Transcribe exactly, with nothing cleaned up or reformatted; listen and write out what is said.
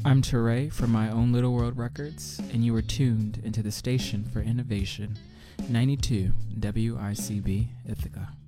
I'm Teray from My Own Little World Records, and you are tuned into the Station for Innovation, ninety-two W I C B Ithaca.